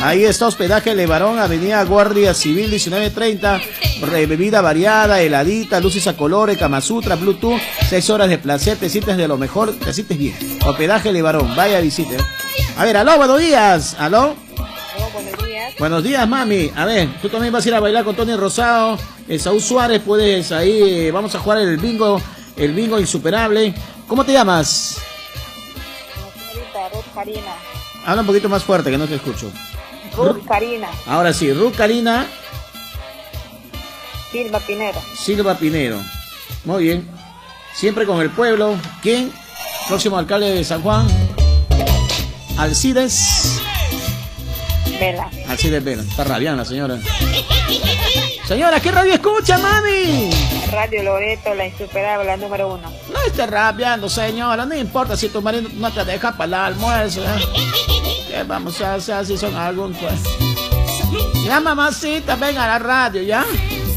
Ahí está hospedaje Levarón, avenida Guardia Civil 1930, bebida variada, heladita, luces a colores, Kama Sutra, Bluetooth, 6 horas de placer, te sientes de lo mejor, te sientes bien. Hospedaje Levarón, vaya visite. A ver, aló, buenos días, aló. Buenos días. Buenos días, mami. A ver, tú también vas a ir a bailar con Tony Rosado, Saúl Suárez, puedes ahí, vamos a jugar el bingo insuperable. ¿Cómo te llamas? Señorita Ruth Karina. Habla un poquito más fuerte que no te escucho. Ruth Karina. Ahora sí, Ruth Karina Silva Pinero. Silva Pinero. Muy bien. Siempre con el pueblo. ¿Quién? Próximo alcalde de San Juan. Alcides Vela. Alcides Vela. Está rabiando la señora. Señora, ¿qué radio escucha, mami? Radio Loreto, la insuperable, la número 1. No esté rabiando, señora. No importa si tu marido no te deja para el almuerzo. ¿Qué vamos a hacer si son algún pues? Ya, mamacita, venga a la radio, ¿ya?